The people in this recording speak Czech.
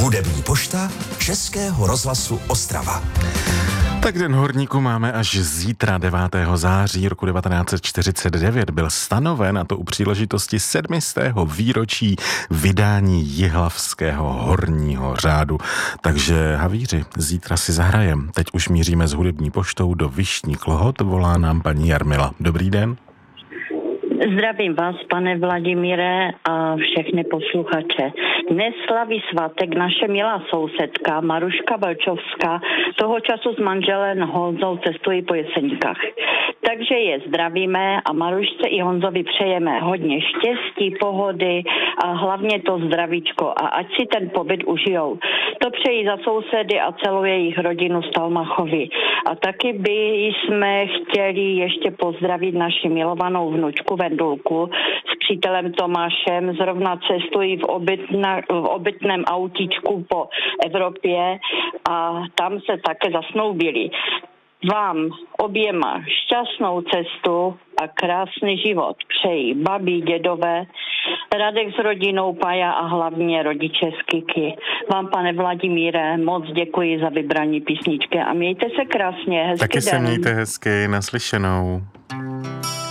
Hudební pošta Českého rozhlasu Ostrava. Tak Den horníků máme až zítra 9. září roku 1949. Byl stanoven, a to u příležitosti 700. výročí vydání Jihlavského horního řádu. Takže havíři, zítra si zahrajem. Teď už míříme s hudební poštou do Vyšní Klhot. Volá nám paní Jarmila. Dobrý den. Zdravím vás, pane Vladimíre, a všechny posluchače. Dnes slaví svátek naše milá sousedka Maruška Velčovská, toho času s manželem Honzou cestují po Jeseníkách. Takže je zdravíme a Marušce i Honzovi přejeme hodně štěstí, pohody a hlavně to zdravíčko, a ať si ten pobyt užijou. To přejí za sousedy a celou jejich rodinu z Talmachovi. A taky by jsme chtěli ještě pozdravit naši milovanou vnučku Vendulku s přítelem Tomášem. Zrovna cestují v obytném autíčku po Evropě a tam se také zasnoubili. Vám oběma šťastnou cestu a krásný život přejí babi, dědové, Radek s rodinou Paja a hlavně rodiče z Kiky. Vám, pane Vladimíre, moc děkuji za vybraní písničky a mějte se krásně. Hezký Taky den. se mějte hezky, naslyšenou.